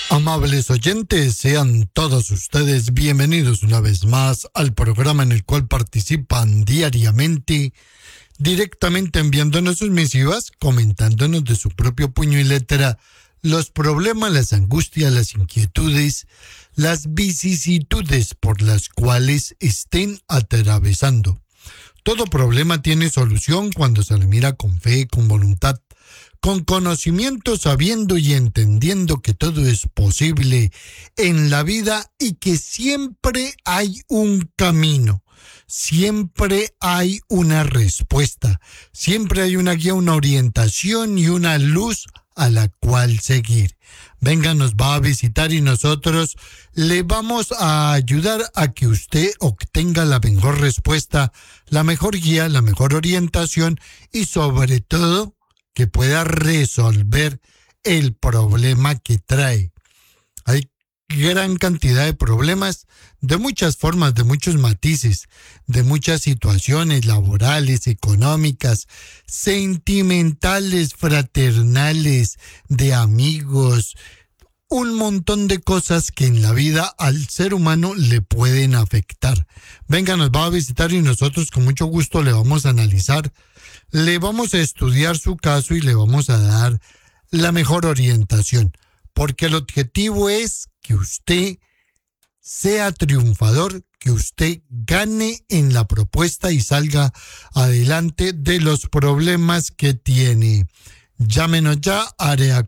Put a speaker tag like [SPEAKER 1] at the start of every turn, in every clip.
[SPEAKER 1] Amables oyentes, sean todos ustedes bienvenidos una vez más al programa en el cual participan diariamente, directamente enviándonos sus misivas, comentándonos de su propio puño y letra los problemas, las angustias, las inquietudes, las vicisitudes por las cuales estén atravesando. Todo problema tiene solución cuando se le mira con fe, con voluntad, con conocimiento, sabiendo y entendiendo que todo es posible en la vida y que siempre hay un camino, siempre hay una respuesta, siempre hay una guía, una orientación y una luz a la cual seguir. Venga, nos va a visitar y nosotros le vamos a ayudar a que usted obtenga la mejor respuesta, la mejor guía, la mejor orientación y sobre todo que pueda resolver el problema que trae. Hay gran cantidad de problemas de muchas formas, de muchos matices, de muchas situaciones laborales, económicas, sentimentales, fraternales, de amigos, un montón de cosas que en la vida al ser humano le pueden afectar. Venga, nos va a visitar y nosotros con mucho gusto le vamos a analizar, le vamos a estudiar su caso y le vamos a dar la mejor orientación, porque el objetivo es que usted sea triunfador, que usted gane en la propuesta y salga adelante de los problemas que tiene. Llámenos ya, área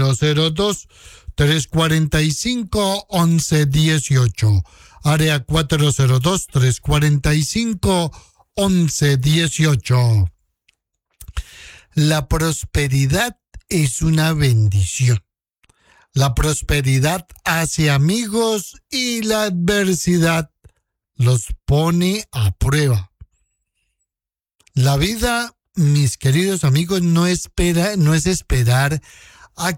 [SPEAKER 1] 402-345-1118, área 402-345-1118. La prosperidad es una bendición. La prosperidad hace amigos y la adversidad los pone a prueba. La vida, mis queridos amigos, no es esperar a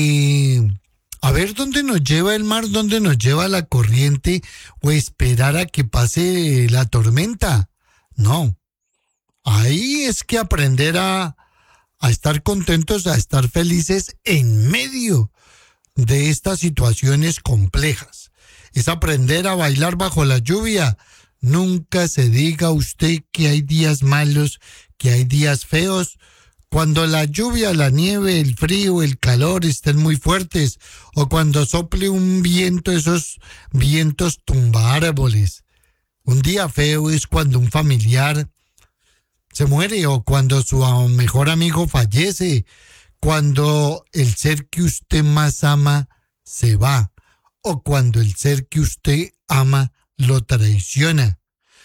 [SPEAKER 1] ver dónde nos lleva el mar, dónde nos lleva la corriente o esperar a que pase la tormenta. No. Ahí es que aprender a estar contentos, a estar felices en medio de estas situaciones complejas. Es aprender a bailar bajo la lluvia. Nunca se diga usted que hay días malos, que hay días feos. Cuando la lluvia, la nieve, el frío, el calor estén muy fuertes o cuando sople un viento, esos vientos tumba árboles. Un día feo es cuando un familiar se muere o cuando su mejor amigo fallece, cuando el ser que usted más ama se va o cuando el ser que usted ama lo traiciona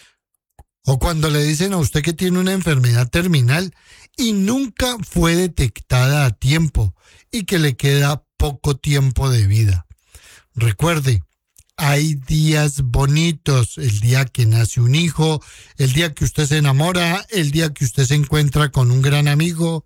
[SPEAKER 1] o cuando le dicen a usted que tiene una enfermedad terminal y nunca fue detectada a tiempo y que le queda poco tiempo de vida. Recuerde, hay días bonitos, el día que nace un hijo, el día que usted se enamora, el día que usted se encuentra con un gran amigo.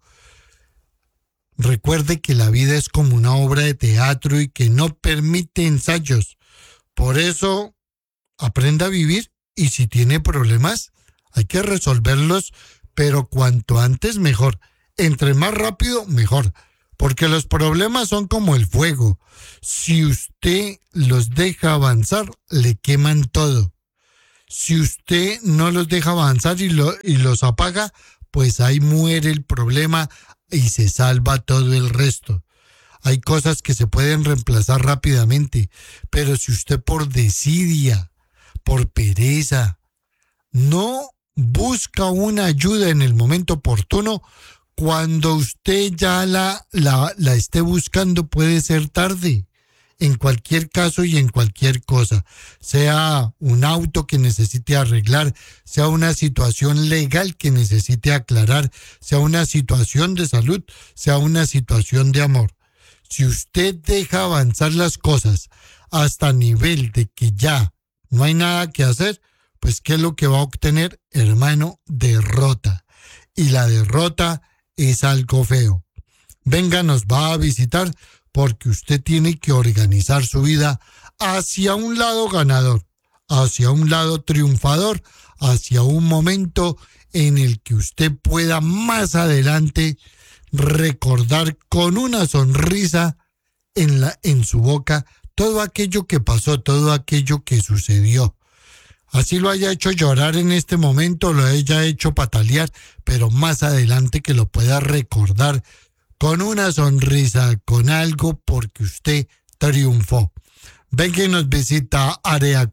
[SPEAKER 1] Recuerde que la vida es como una obra de teatro y que no permite ensayos. Por eso, aprenda a vivir y si tiene problemas, hay que resolverlos, pero cuanto antes mejor. Entre más rápido, mejor. Porque los problemas son como el fuego. Si usted los deja avanzar, le queman todo. Si usted no los deja avanzar y los apaga, pues ahí muere el problema y se salva todo el resto. Hay cosas que se pueden reemplazar rápidamente, pero si usted por desidia, por pereza, no busca una ayuda en el momento oportuno, cuando usted ya la esté buscando puede ser tarde, en cualquier caso y en cualquier cosa, sea un auto que necesite arreglar, sea una situación legal que necesite aclarar, sea una situación de salud, sea una situación de amor. Si usted deja avanzar las cosas hasta nivel de que ya no hay nada que hacer, pues ¿qué es lo que va a obtener, hermano? Derrota. Y la derrota es algo feo. Venga, nos va a visitar porque usted tiene que organizar su vida hacia un lado ganador, hacia un lado triunfador, hacia un momento en el que usted pueda más adelante recordar con una sonrisa en su boca todo aquello que pasó, todo aquello que sucedió. Así lo haya hecho llorar en este momento, lo haya hecho patalear, pero más adelante que lo pueda recordar con una sonrisa, con algo, porque usted triunfó. Venga y nos visita área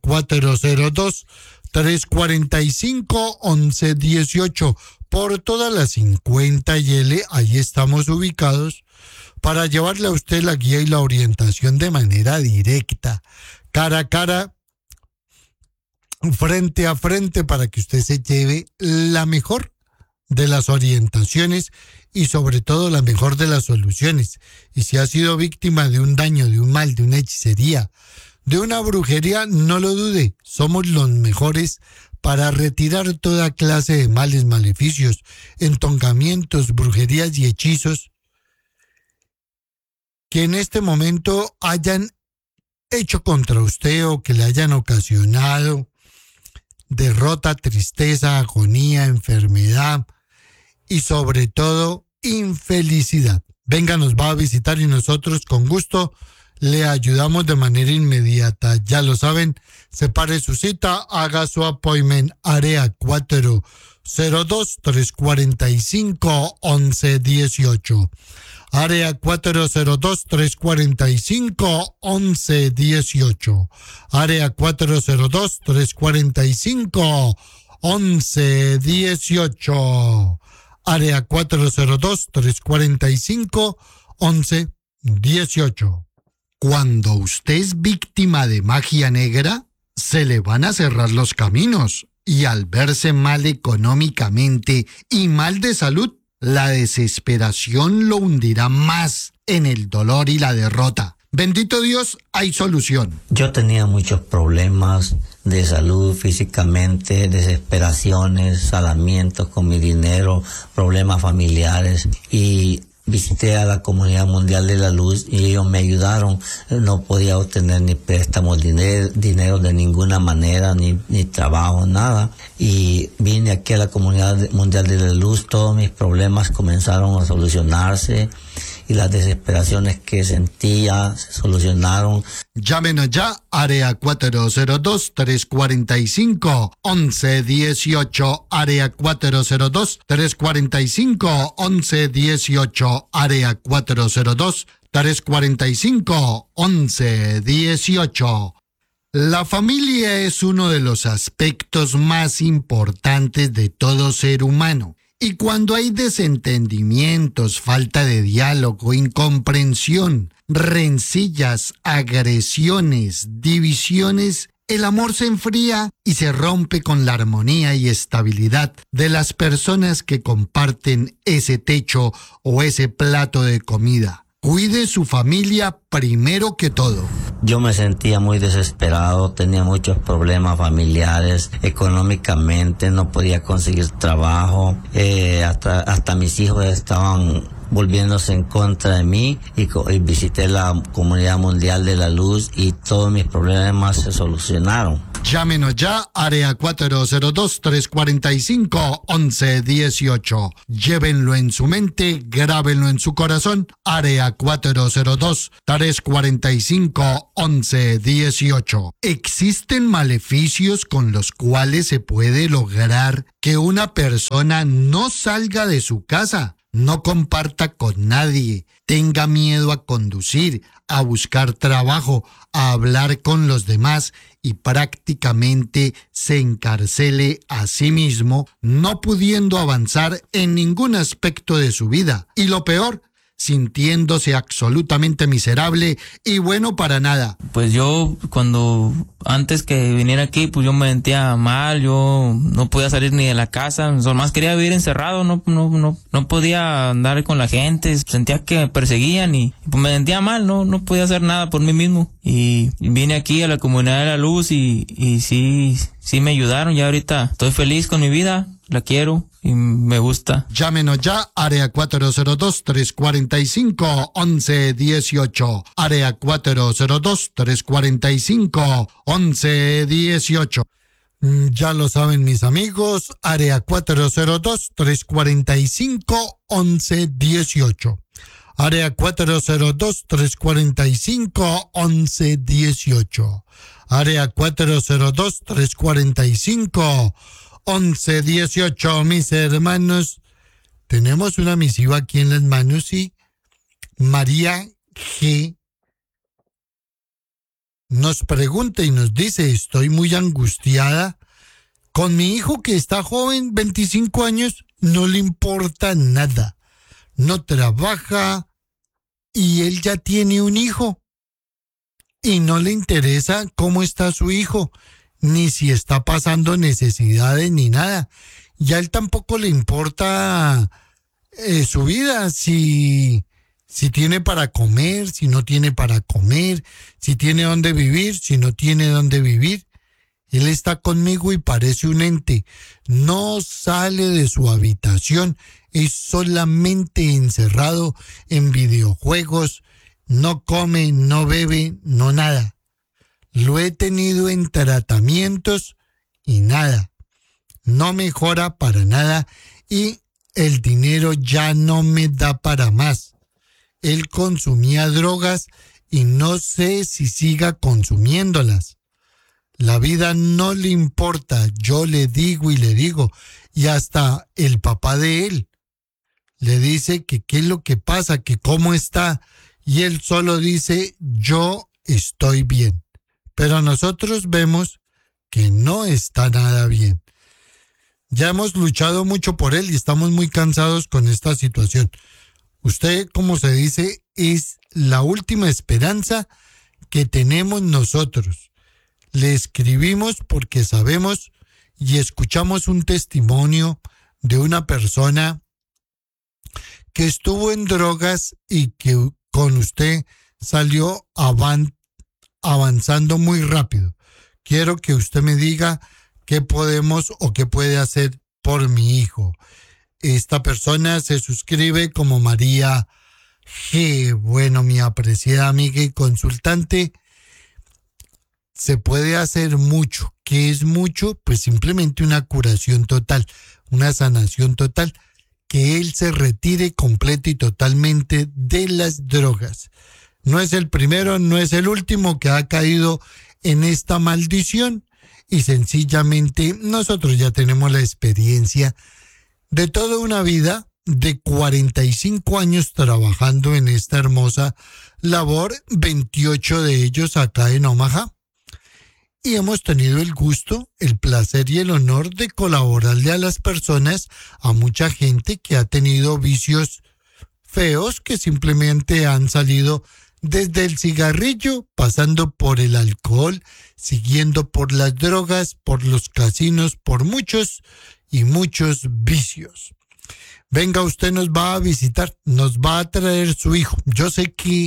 [SPEAKER 1] 402-345-1118 por todas las 50 y L, ahí estamos ubicados, para llevarle a usted la guía y la orientación de manera directa, cara a cara, frente a frente, para que usted se lleve la mejor de las orientaciones y sobre todo la mejor de las soluciones. Y si ha sido víctima de un daño, de un mal, de una hechicería, de una brujería, no lo dude, somos los mejores para retirar toda clase de males, maleficios, entoncamientos, brujerías y hechizos que en este momento hayan hecho contra usted o que le hayan ocasionado derrota, tristeza, agonía, enfermedad y sobre todo infelicidad. Venga, nos va a visitar y nosotros con gusto le ayudamos de manera inmediata. Ya lo saben, separe su cita, haga su appointment, área 402-345-1118. Área 402-345-1118. Área 402-345-1118. Área 402-345-1118. Cuando usted es víctima de magia negra, se le van a cerrar los caminos y al verse mal económicamente y mal de salud, la desesperación lo hundirá más en el dolor y la derrota. Bendito Dios, hay solución.
[SPEAKER 2] Yo tenía muchos problemas de salud físicamente, desesperaciones, salamientos con mi dinero, problemas familiares y visité a la Comunidad Mundial de la Luz y ellos me ayudaron. No podía obtener ni préstamos, dinero de ninguna manera, ni trabajo, nada. Y vine aquí a la Comunidad Mundial de la Luz, todos mis problemas comenzaron a solucionarse y las desesperaciones que sentía se solucionaron.
[SPEAKER 1] Llámenos ya, área 402-345-1118, área 402-345-1118, área 402-345-1118. La familia es uno de los aspectos más importantes de todo ser humano. Y cuando hay desentendimientos, falta de diálogo, incomprensión, rencillas, agresiones, divisiones, el amor se enfría y se rompe con la armonía y estabilidad de las personas que comparten ese techo o ese plato de comida. Cuide su familia primero que todo.
[SPEAKER 2] Yo me sentía muy desesperado, tenía muchos problemas familiares, económicamente no podía conseguir trabajo, hasta mis hijos estaban volviéndose en contra de mí y visité la Comunidad Mundial de la Luz y todos mis problemas se solucionaron.
[SPEAKER 1] Llámenos ya, área 402-345-1118. Llévenlo en su mente, grábenlo en su corazón, área 402-345-1118. Existen maleficios con los cuales se puede lograr que una persona no salga de su casa, no comparta con nadie, tenga miedo a conducir, a buscar trabajo, a hablar con los demás y prácticamente se encarcele a sí mismo, no pudiendo avanzar en ningún aspecto de su vida. Y lo peor, sintiéndose absolutamente miserable y bueno para nada.
[SPEAKER 3] Pues yo antes que viniera aquí, pues yo me sentía mal, yo no podía salir ni de la casa, más quería vivir encerrado, no podía andar con la gente, sentía que me perseguían y pues me sentía mal, no podía hacer nada por mí mismo. Y vine aquí a la Comunidad de la Luz y sí me ayudaron, ya ahorita estoy feliz con mi vida, la quiero y me gusta.
[SPEAKER 1] Llámenos ya, área 402-345-1118, área 402-345-1118. Ya lo saben mis amigos, área 402-345-1118. área 402-345-1118. Área 402-345-1118. Mis hermanos, tenemos una misiva aquí en las manos y María G. nos pregunta y nos dice: estoy muy angustiada con mi hijo que está joven, 25 años, no le importa nada, no trabaja y él ya tiene un hijo y no le interesa cómo está su hijo, ni si está pasando necesidades ni nada. Y a él tampoco le importa su vida, si tiene para comer, si no tiene para comer, si tiene dónde vivir, si no tiene dónde vivir. Él está conmigo y parece un ente. No sale de su habitación, es solamente encerrado en videojuegos, no come, no bebe, no nada. Lo he tenido en tratamientos y nada. No mejora para nada y el dinero ya no me da para más. Él consumía drogas y no sé si siga consumiéndolas. La vida no le importa, yo le digo y le digo, y hasta el papá de él le dice que qué es lo que pasa, que cómo está, y él solo dice: yo estoy bien. Pero nosotros vemos que no está nada bien. Ya hemos luchado mucho por él y estamos muy cansados con esta situación. Usted, como se dice, es la última esperanza que tenemos nosotros. Le escribimos porque sabemos y escuchamos un testimonio de una persona que estuvo en drogas y que con usted salió avanzando muy rápido. Quiero que usted me diga qué podemos o qué puede hacer por mi hijo. Esta persona se suscribe como María G. Bueno, mi apreciada amiga y consultante, se puede hacer mucho. ¿Qué es mucho? Pues simplemente una curación total, una sanación total, que él se retire completo y totalmente de las drogas. No es el primero, no es el último que ha caído en esta maldición y sencillamente nosotros ya tenemos la experiencia de toda una vida de 45 años trabajando en esta hermosa labor, 28 de ellos acá en Omaha. Y hemos tenido el gusto, el placer y el honor de colaborarle a las personas, a mucha gente que ha tenido vicios feos, que simplemente han salido desde el cigarrillo, pasando por el alcohol, siguiendo por las drogas, por los casinos, por muchos y muchos vicios. Venga, usted nos va a visitar, nos va a traer su hijo. Yo sé que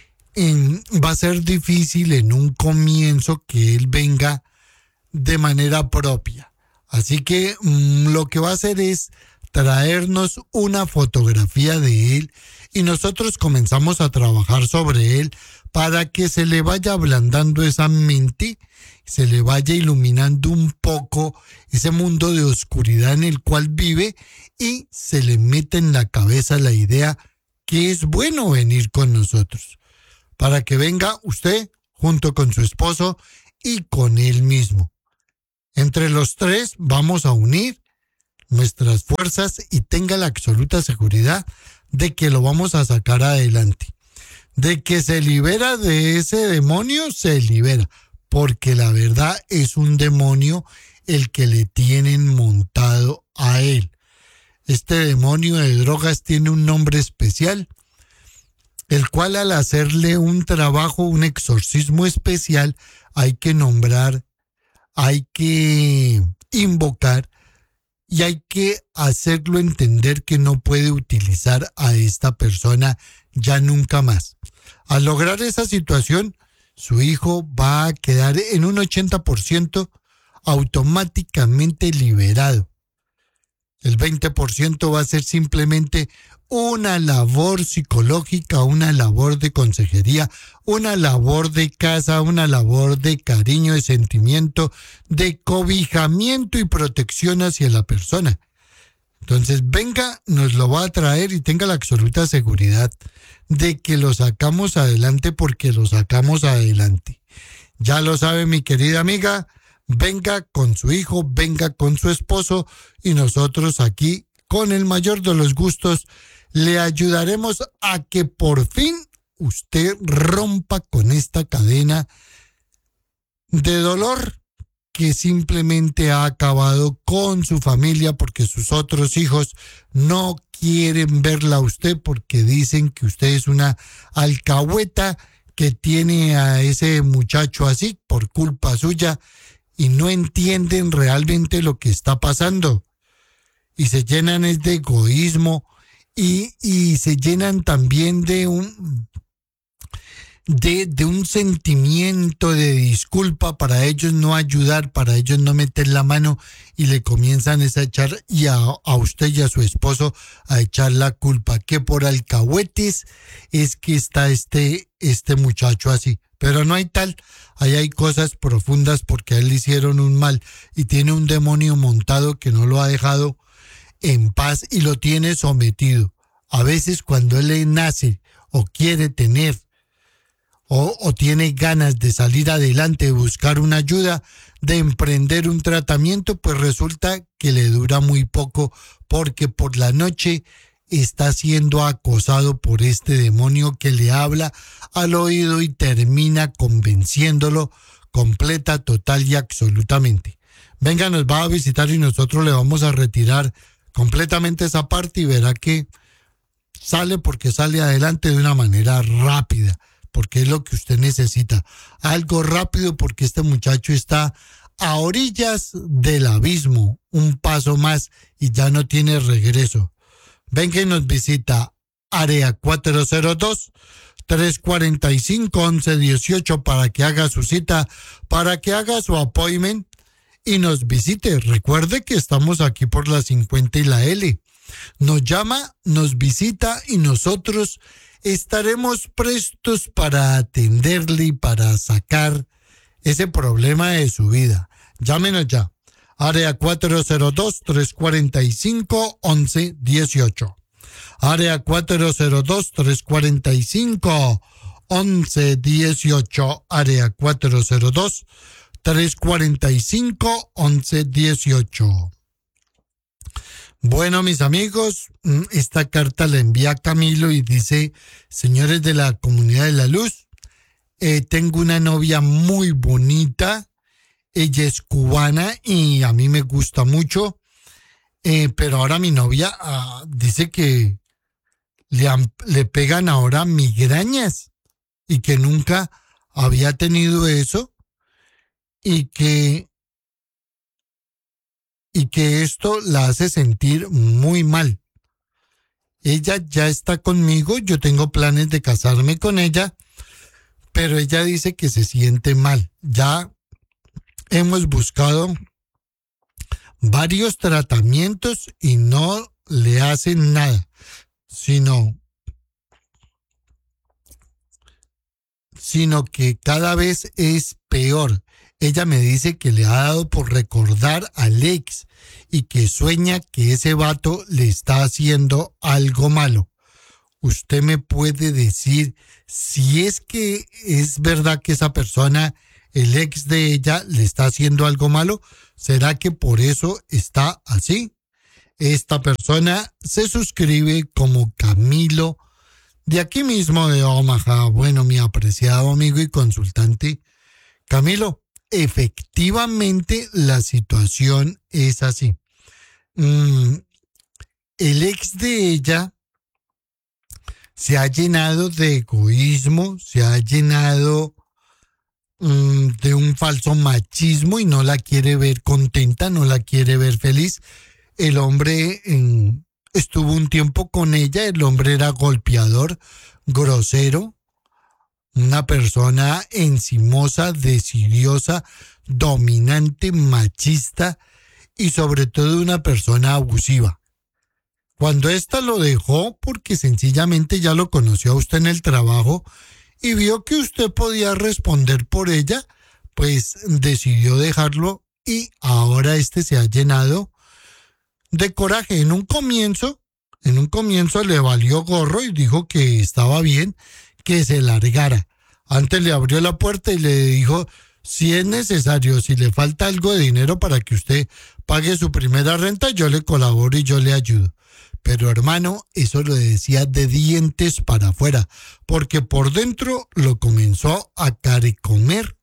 [SPEAKER 1] va a ser difícil en un comienzo que él venga de manera propia. Así que lo que va a hacer es traernos una fotografía de él y nosotros comenzamos a trabajar sobre él para que se le vaya ablandando esa mente, se le vaya iluminando un poco ese mundo de oscuridad en el cual vive y se le mete en la cabeza la idea que es bueno venir con nosotros, para que venga usted junto con su esposo y con él mismo. Entre los tres vamos a unir nuestras fuerzas y tenga la absoluta seguridad de que lo vamos a sacar adelante. De que se libera de ese demonio, se libera. Porque la verdad es un demonio el que le tienen montado a él. Este demonio de drogas tiene un nombre especial, el cual al hacerle un trabajo, un exorcismo especial, hay que nombrar, hay que invocar y hay que hacerlo entender que no puede utilizar a esta persona ya nunca más. Al lograr esa situación, su hijo va a quedar en un 80% automáticamente liberado. El 20% va a ser simplemente una labor psicológica, una labor de consejería, una labor de casa, una labor de cariño, de sentimiento, de cobijamiento y protección hacia la persona. Entonces, venga, nos lo va a traer y tenga la absoluta seguridad de que lo sacamos adelante porque lo sacamos adelante. Ya lo sabe mi querida amiga, venga con su hijo, venga con su esposo y nosotros aquí, con el mayor de los gustos, le ayudaremos a que por fin usted rompa con esta cadena de dolor que simplemente ha acabado con su familia porque sus otros hijos no quieren verla a usted porque dicen que usted es una alcahueta que tiene a ese muchacho así por culpa suya y no entienden realmente lo que está pasando y se llenan es de egoísmo y se llenan también de un sentimiento de disculpa para ellos no ayudar, para ellos no meter la mano y le comienzan a echar y a usted y a su esposo a echar la culpa, que por alcahuetes es que está este muchacho así. Pero no hay tal, ahí hay cosas profundas porque a él le hicieron un mal y tiene un demonio montado que no lo ha dejado en paz y lo tiene sometido. A veces cuando él le nace o quiere tener o tiene ganas de salir adelante, de buscar una ayuda, de emprender un tratamiento, pues resulta que le dura muy poco porque por la noche está siendo acosado por este demonio que le habla al oído y termina convenciéndolo completa, total y absolutamente. Venga, nos va a visitar y nosotros le vamos a retirar completamente esa parte y verá que sale porque sale adelante de una manera rápida, porque es lo que usted necesita. Algo rápido porque este muchacho está a orillas del abismo, un paso más y ya no tiene regreso. Venga y nos visita área 402-345-1118 para que haga su cita, para que haga su appointment y nos visite. Recuerde que estamos aquí por la 50 y la L. Nos llama, nos visita y nosotros estaremos prestos para atenderle y para sacar ese problema de su vida. Llámenos ya. Área 402-345-1118. Área 402-345-1118. Área 402-345-1118. Bueno, mis amigos, esta carta la envía Camilo y dice: señores de la Comunidad de la Luz, tengo una novia muy bonita, ella es cubana y a mí me gusta mucho, pero ahora mi novia dice que le pegan ahora migrañas y que nunca había tenido eso y que esto la hace sentir muy mal. Ella ya está conmigo, yo tengo planes de casarme con ella, pero ella dice que se siente mal. Ya hemos buscado varios tratamientos y no le hacen nada, sino que cada vez es peor. Ella me dice que le ha dado por recordar al ex y que sueña que ese vato le está haciendo algo malo. ¿Usted me puede decir si es que es verdad que esa persona, el ex de ella, le está haciendo algo malo? ¿Será que por eso está así? Esta persona se suscribe como Camilo, de aquí mismo de Omaha. Bueno, mi apreciado amigo y consultante Camilo, efectivamente la situación es así. El ex de ella se ha llenado de egoísmo, se ha llenado de un falso machismo y no la quiere ver contenta, no la quiere ver feliz. El hombre estuvo un tiempo con ella, el hombre era golpeador, grosero, una persona encimosa, decidiosa, dominante, machista y sobre todo una persona abusiva. Cuando ésta lo dejó, porque sencillamente ya lo conoció a usted en el trabajo y vio que usted podía responder por ella, pues decidió dejarlo y ahora se ha llenado de coraje. En un comienzo le valió gorro y dijo que estaba bien que se largara. Antes le abrió la puerta y le dijo, si es necesario, si le falta algo de dinero para que usted pague su primera renta, yo le colaboro y yo le ayudo. Pero hermano, eso lo decía de dientes para afuera, porque por dentro lo comenzó a carcomer.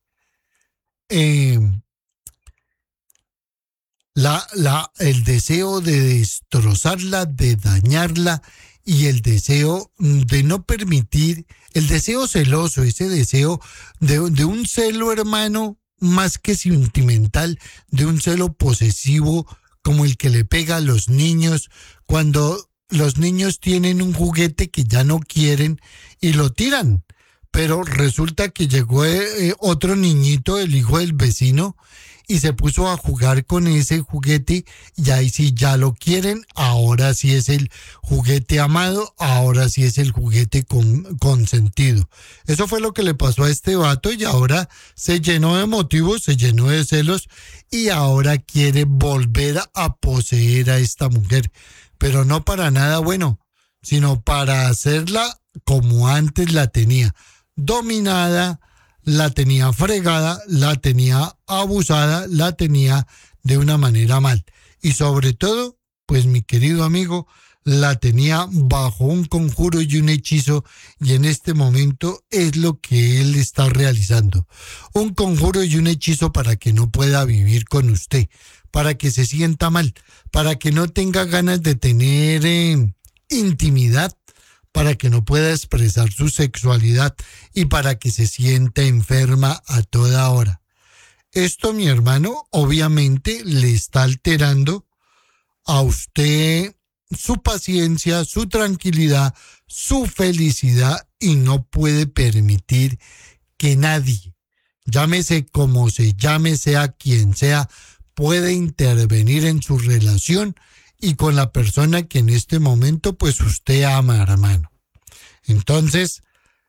[SPEAKER 1] El deseo de destrozarla, de dañarla y el deseo de no permitir, el deseo celoso, ese deseo de un celo, hermano, más que sentimental, de un celo posesivo como el que le pega a los niños cuando los niños tienen un juguete que ya no quieren y lo tiran. Pero resulta que llegó otro niñito, el hijo del vecino, y se puso a jugar con ese juguete y ahí sí ya lo quieren, ahora sí es el juguete amado, ahora sí es el juguete consentido. Eso fue lo que le pasó a este vato y ahora se llenó de motivos, se llenó de celos y ahora quiere volver a poseer a esta mujer, pero no para nada bueno, sino para hacerla como antes la tenía, dominada, la tenía fregada, la tenía abusada, la tenía de una manera mal. Y sobre todo, pues mi querido amigo, la tenía bajo un conjuro y un hechizo y en este momento es lo que él está realizando. Un conjuro y un hechizo para que no pueda vivir con usted, para que se sienta mal, para que no tenga ganas de tener intimidad, para que no pueda expresar su sexualidad y para que se sienta enferma a toda hora. Esto, mi hermano, obviamente le está alterando a usted su paciencia, su tranquilidad, su felicidad y no puede permitir que nadie, llámese como se llame, sea quien sea, puede intervenir en su relación y con la persona que en este momento pues usted ama, hermano. Entonces,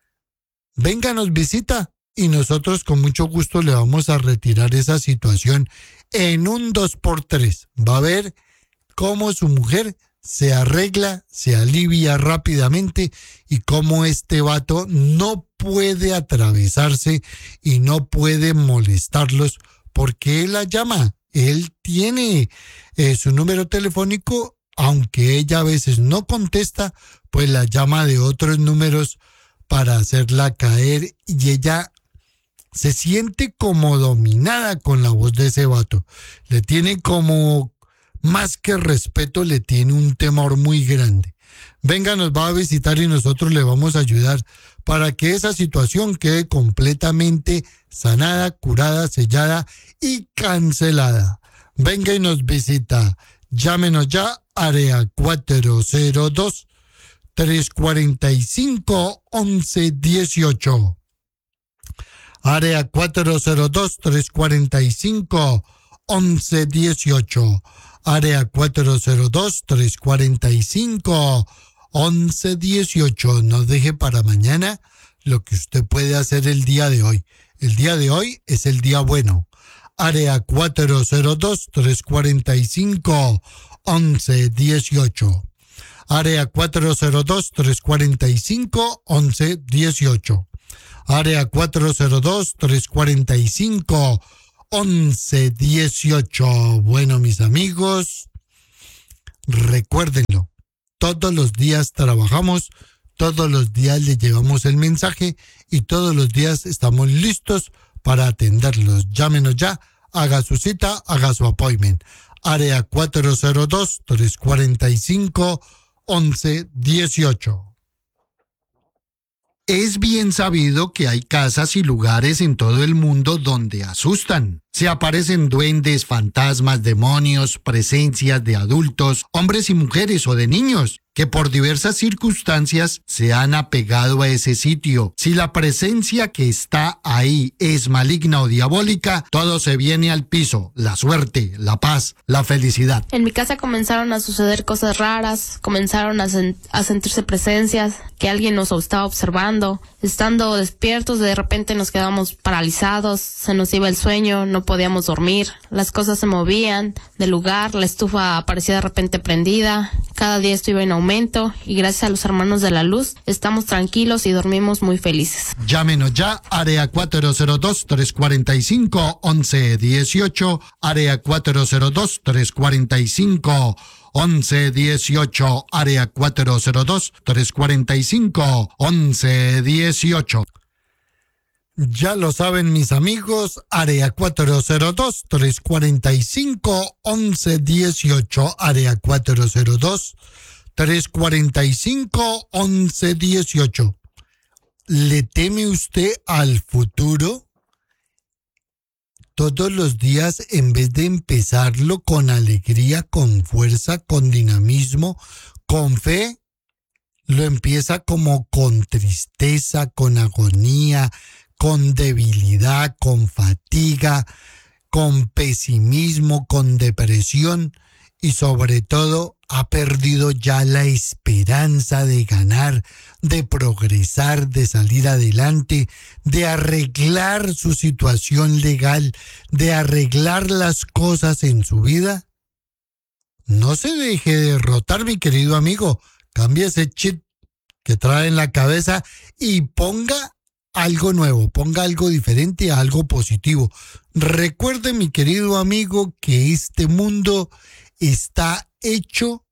[SPEAKER 1] venga, nos visita y nosotros con mucho gusto le vamos a retirar esa situación en un 2x3. Va a ver cómo su mujer se arregla, se alivia rápidamente y cómo este vato no puede atravesarse y no puede molestarlos porque él la llama. Él tiene su número telefónico, aunque ella a veces no contesta, pues la llama de otros números para hacerla caer y ella se siente como dominada con la voz de ese vato. Le tiene como, más que respeto, le tiene un temor muy grande. Venga, nos va a visitar y nosotros le vamos a ayudar para que esa situación quede completamente sanada, curada, sellada y cancelada. Venga y nos visita. Llámenos ya, área 402-345-1118. Área 402-345-1118. Área 402-345-1118. No deje para mañana lo que usted puede hacer el día de hoy. El día de hoy es el día bueno. Área 402-345-1118. Área 402-345-1118. Área 402-345-1118. Bueno, mis amigos, recuérdenlo. Todos los días trabajamos, todos los días le llevamos el mensaje y todos los días estamos listos para atenderlos. Llámenos ya, haga su cita, haga su appointment. Área 402-345-1118. Es bien sabido que hay casas y lugares en todo el mundo donde asustan. Se aparecen duendes, fantasmas, demonios, presencias de adultos, hombres y mujeres o de niños, que por diversas circunstancias se han apegado a ese sitio. Si la presencia que está ahí es maligna o diabólica, todo se viene al piso: la suerte, la paz, la felicidad.
[SPEAKER 4] En mi casa comenzaron a suceder cosas raras, comenzaron a sentirse presencias, que alguien nos estaba observando. Estando despiertos, de repente nos quedamos paralizados, se nos iba el sueño, no no podíamos dormir, las cosas se movían del lugar, la estufa aparecía de repente prendida, cada día esto iba en aumento y gracias a los hermanos de la luz estamos tranquilos y dormimos muy felices.
[SPEAKER 1] Llámenos ya, área 402-345-1118, área 402-345-1118, área 402-345-1118. Ya lo saben mis amigos, área 402-345-1118, área 402-345-1118. ¿Le teme usted al futuro? Todos los días, en vez de empezarlo con alegría, con fuerza, con dinamismo, con fe, lo empieza como con tristeza, con agonía, con debilidad, con fatiga, con pesimismo, con depresión y sobre todo ha perdido ya la esperanza de ganar, de progresar, de salir adelante, de arreglar su situación legal, de arreglar las cosas en su vida. No se deje derrotar, mi querido amigo. Cambie ese chip que trae en la cabeza y ponga algo nuevo, ponga algo diferente, algo positivo. Recuerde, mi querido amigo, que este mundo está hecho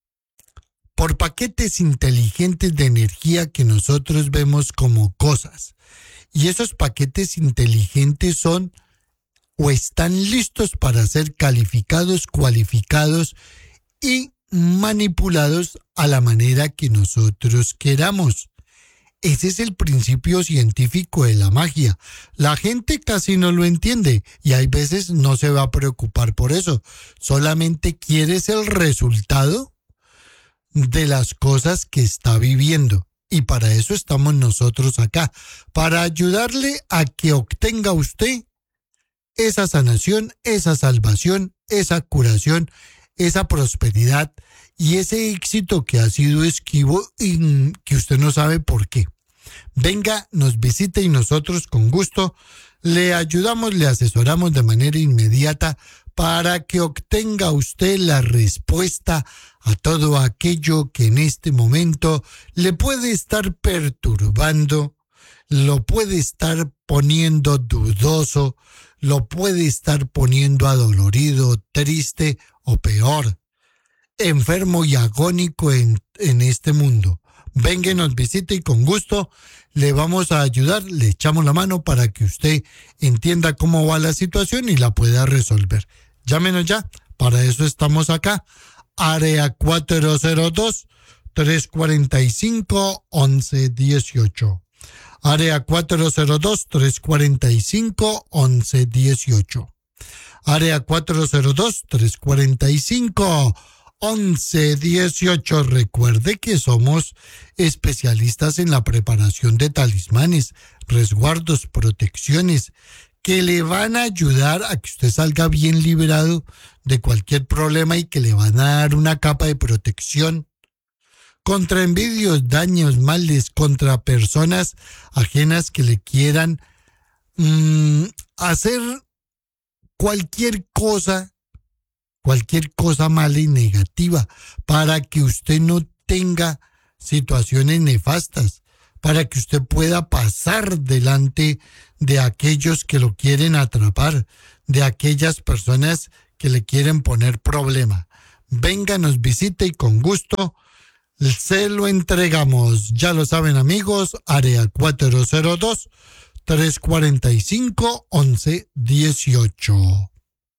[SPEAKER 1] por paquetes inteligentes de energía que nosotros vemos como cosas. Y esos paquetes inteligentes son o están listos para ser calificados, cualificados y manipulados a la manera que nosotros queramos. Ese es el principio científico de la magia. La gente casi no lo entiende y hay veces no se va a preocupar por eso. Solamente quieres el resultado de las cosas que está viviendo. Y para eso estamos nosotros acá, para ayudarle a que obtenga usted esa sanación, esa salvación, esa curación, esa prosperidad y ese éxito que ha sido esquivo y que usted no sabe por qué. Venga, nos visite y nosotros con gusto le ayudamos, le asesoramos de manera inmediata para que obtenga usted la respuesta a todo aquello que en este momento le puede estar perturbando, lo puede estar poniendo dudoso, lo puede estar poniendo adolorido, triste o peor, enfermo y agónico en este mundo. Venga y nos visite y con gusto le vamos a ayudar, le echamos la mano para que usted entienda cómo va la situación y la pueda resolver. Llámenos ya, para eso estamos acá. Área 402-345-1118. Área 402-345-1118. Área 402-345-1118. Recuerde que somos especialistas en la preparación de talismanes, resguardos, protecciones, que le van a ayudar a que usted salga bien liberado de cualquier problema y que le van a dar una capa de protección contra envidios, daños, males, contra personas ajenas que le quieran hacer cualquier cosa mala y negativa, para que usted no tenga situaciones nefastas, para que usted pueda pasar delante de aquellos que lo quieren atrapar, de aquellas personas que le quieren poner problema. Venga, nos visite y con gusto se lo entregamos. Ya lo saben, amigos, área 402-345-1118.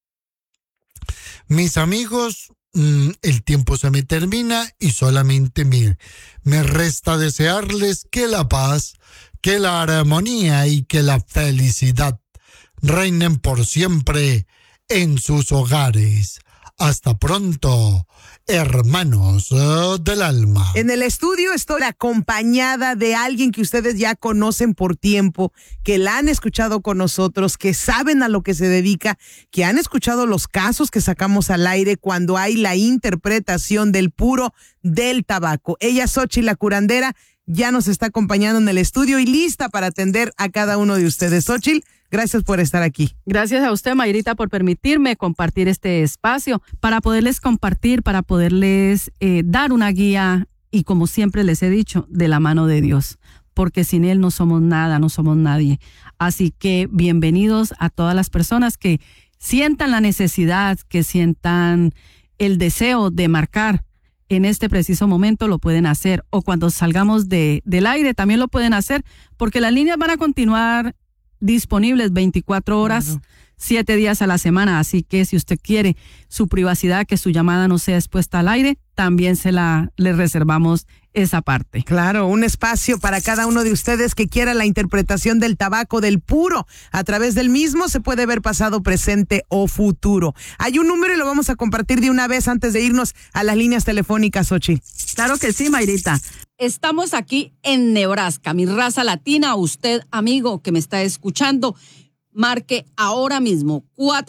[SPEAKER 1] Mis amigos, el tiempo se me termina y solamente me resta desearles que la paz, que la armonía y que la felicidad reinen por siempre en sus hogares. Hasta pronto, hermanos del alma.
[SPEAKER 5] En el estudio estoy acompañada de alguien que ustedes ya conocen por tiempo, que la han escuchado con nosotros, que saben a lo que se dedica, que han escuchado los casos que sacamos al aire cuando hay la interpretación del puro del tabaco. Ella es Xochitl la curandera ya nos está acompañando en el estudio y lista para atender a cada uno de ustedes. Xóchitl, gracias por estar aquí.
[SPEAKER 6] Gracias a usted, Mayrita, por permitirme compartir este espacio para poderles compartir, para poderles dar una guía y, como siempre les he dicho, de la mano de Dios, porque sin Él no somos nada, no somos nadie. Así que bienvenidos a todas las personas que sientan la necesidad, que sientan el deseo de marcar en este preciso momento, lo pueden hacer. O cuando salgamos del aire también lo pueden hacer, porque las líneas van a continuar disponibles 24 horas, claro, 7 días a la semana. Así que si usted quiere su privacidad, que su llamada no sea expuesta al aire, también le reservamos esa parte.
[SPEAKER 5] Claro, un espacio para cada uno de ustedes que quiera la interpretación del tabaco, del puro. A través del mismo se puede ver pasado, presente o futuro. Hay un número y lo vamos a compartir de una vez antes de irnos a las líneas telefónicas, Xóchitl.
[SPEAKER 6] Claro que sí, Mayrita. Estamos aquí en Nebraska, mi raza latina. Usted, amigo que me está escuchando, marque ahora mismo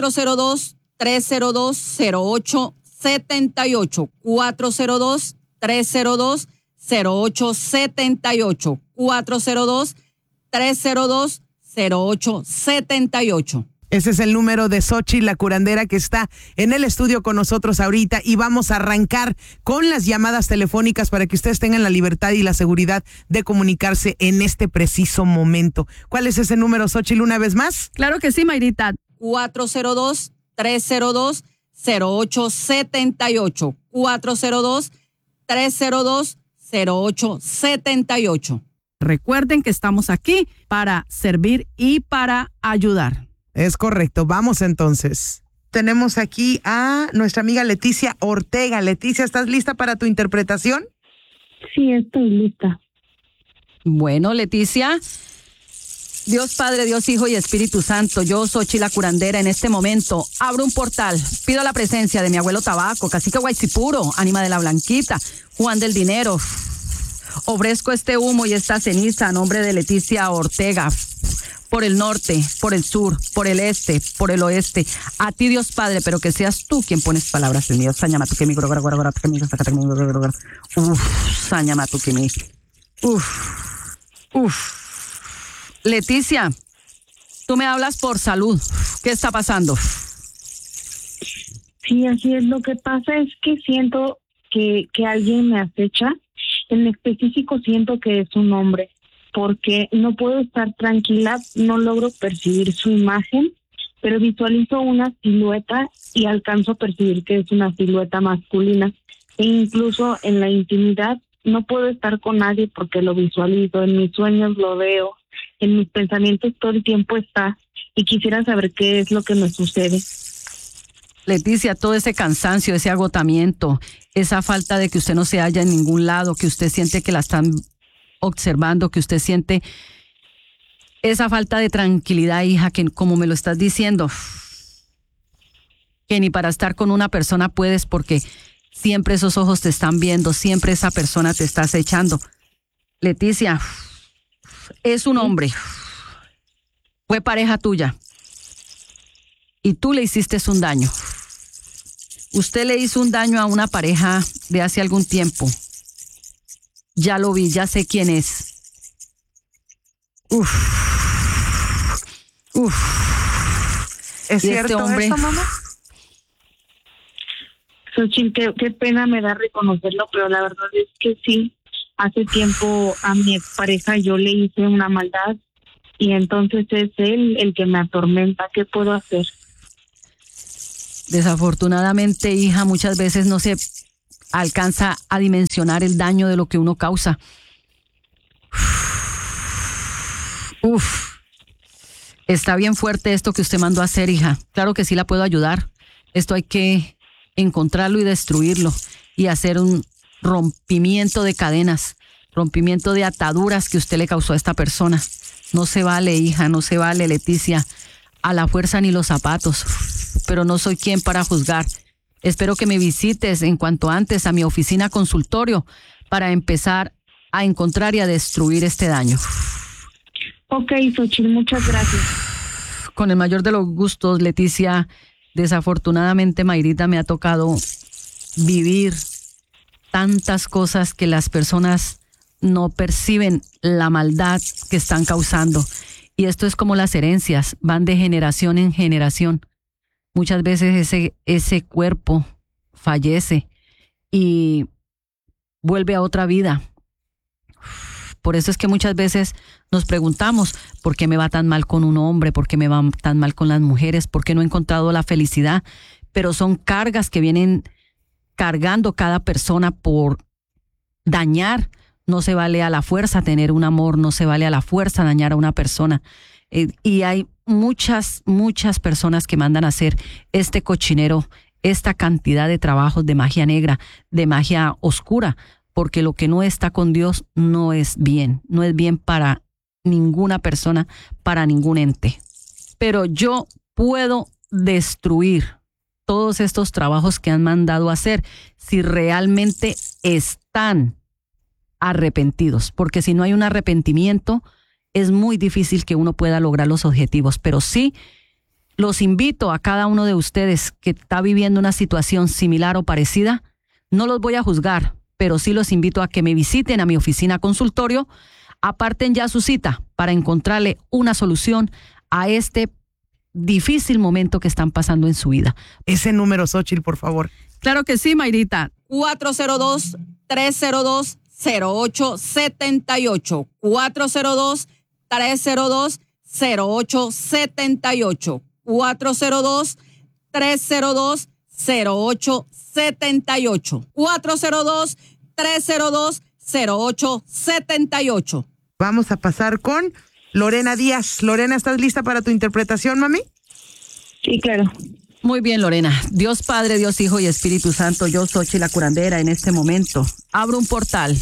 [SPEAKER 6] 402-302-0878. 402-302-0878. 402-302-0878.
[SPEAKER 5] Ese es el número de Xóchitl, la curandera, que está en el estudio con nosotros ahorita, y vamos a arrancar con las llamadas telefónicas para que ustedes tengan la libertad y la seguridad de comunicarse en este preciso momento. ¿Cuál es ese número, Xóchitl, una vez más?
[SPEAKER 6] Claro que sí, Mayrita.
[SPEAKER 5] 402-302-0878. 402-302-0878.
[SPEAKER 6] Recuerden que estamos aquí para servir y para ayudar.
[SPEAKER 5] Es correcto. Vamos entonces. Tenemos aquí a nuestra amiga Leticia Ortega. Leticia, ¿estás lista para tu interpretación?
[SPEAKER 7] Sí, estoy lista.
[SPEAKER 6] Bueno, Leticia, Dios Padre, Dios Hijo y Espíritu Santo, yo, Xóchitl, la curandera, en este momento abro un portal, pido la presencia de mi abuelo Tabaco, Cacique Guaycipuro, Ánima de la Blanquita, Juan del Dinero. Ofrezco este humo y esta ceniza a nombre de Leticia Ortega, por el norte, por el sur, por el este, por el oeste. A ti, Dios Padre, pero que seas tú quien pones palabras en mí. Sañamatu kimi. Leticia, tú me hablas por salud. ¿Qué está pasando?
[SPEAKER 7] Sí, así es. Lo que pasa es que siento que alguien me acecha. En específico siento que es un hombre, porque no puedo estar tranquila, no logro percibir su imagen, pero visualizo una silueta y alcanzo a percibir que es una silueta masculina. E incluso en la intimidad no puedo estar con nadie porque lo visualizo, en mis sueños lo veo, en mis pensamientos todo el tiempo está, y quisiera saber qué es lo que me sucede.
[SPEAKER 6] Leticia, todo ese cansancio, ese agotamiento, esa falta de que usted no se halla en ningún lado, que usted siente que la están observando, que usted siente esa falta de tranquilidad, hija, que como me lo estás diciendo, que ni para estar con una persona puedes porque siempre esos ojos te están viendo, siempre esa persona te está acechando. Leticia, es un hombre, fue pareja tuya y tú le hiciste un daño. Usted le hizo un daño a una pareja de hace algún tiempo. Ya lo vi, ya sé quién es.
[SPEAKER 5] ¿Es cierto
[SPEAKER 6] hombre,
[SPEAKER 5] eso, mamá?
[SPEAKER 7] Xóchitl, qué pena me da reconocerlo, pero la verdad es que sí. Hace tiempo a mi expareja yo le hice una maldad y entonces es él el que me atormenta. ¿Qué puedo hacer?
[SPEAKER 6] Desafortunadamente, hija, muchas veces no se alcanza a dimensionar el daño de lo que uno causa. Está bien fuerte esto que usted mandó a hacer, hija. Claro que sí la puedo ayudar. Esto hay que encontrarlo y destruirlo y hacer un rompimiento de cadenas, rompimiento de ataduras que usted le causó a esta persona. No se vale, hija, no se vale, Leticia, a la fuerza ni los zapatos. Pero no soy quien para juzgar. Espero que me visites en cuanto antes a mi oficina consultorio para empezar a encontrar y a destruir este daño.
[SPEAKER 7] Ok, Xóchitl, muchas gracias.
[SPEAKER 6] Con el mayor de los gustos, Leticia. Desafortunadamente, Mayrita, me ha tocado vivir tantas cosas que las personas no perciben la maldad que están causando. Y esto es como las herencias, van de generación en generación. Muchas veces ese cuerpo fallece y vuelve a otra vida. Por eso es que muchas veces nos preguntamos, ¿por qué me va tan mal con un hombre? ¿Por qué me va tan mal con las mujeres? ¿Por qué no he encontrado la felicidad? Pero son cargas que vienen cargando cada persona por dañar. No se vale a la fuerza tener un amor, no se vale a la fuerza dañar a una persona. Y hay muchas personas que mandan a hacer este cochinero, esta cantidad de trabajos de magia negra, de magia oscura, porque lo que no está con Dios no es bien para ninguna persona, para ningún ente. Pero yo puedo destruir todos estos trabajos que han mandado a hacer si realmente están arrepentidos, porque si no hay un arrepentimiento es muy difícil que uno pueda lograr los objetivos. Pero sí, los invito a cada uno de ustedes que está viviendo una situación similar o parecida, no los voy a juzgar, pero sí los invito a que me visiten a mi oficina consultorio, aparten ya su cita para encontrarle una solución a este difícil momento que están pasando en su vida.
[SPEAKER 5] Ese número, Xóchitl, por favor.
[SPEAKER 6] Claro que sí, Mayrita. 402-302-0878. 402-302-0878. 402-302-0878. 402-302-0878.
[SPEAKER 5] Vamos a pasar con Lorena Díaz. Lorena, ¿estás lista para tu interpretación, mami?
[SPEAKER 7] Sí, claro.
[SPEAKER 6] Muy bien, Lorena. Dios Padre, Dios Hijo y Espíritu Santo, yo, Xóchitl la curandera, en este momento abro un portal.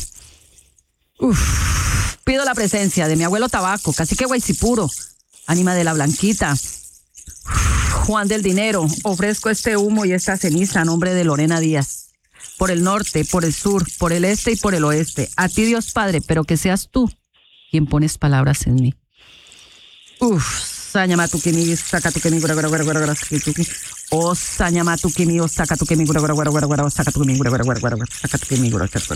[SPEAKER 6] Pido la presencia de mi abuelo Tabaco, Cacique Guaycipuro, ánima de la Blanquita, Juan del Dinero. Ofrezco este humo y esta ceniza a nombre de Lorena Díaz, por el norte, por el sur, por el este y por el oeste. A ti, Dios Padre, pero que seas tú quien pones palabras en mí. Sañamatukimi, Sacatukimi, O Sañamatukimi, O Sacatukimi, Sacatukimi, Sacatukimi,